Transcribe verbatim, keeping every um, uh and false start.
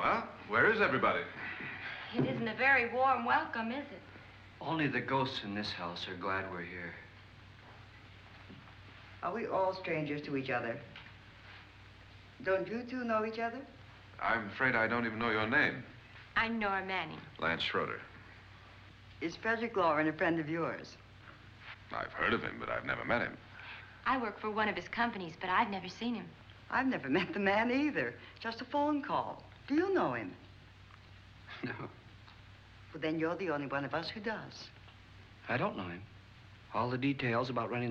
Well, where is everybody? It isn't a very warm welcome, is it? Only the ghosts in this house are glad we're here. Are we all strangers to each other? Don't you two know each other? I'm afraid I don't even know your name. I'm Nora Manning. Lance Schroeder. Is Frederick Lauren a friend of yours? I've heard of him, but I've never met him. I work for one of his companies, but I've never seen him. I've never met the man either. Just a phone call. Do you know him? No, Well, then you're the only one of us who does. I don't know him. All the details about running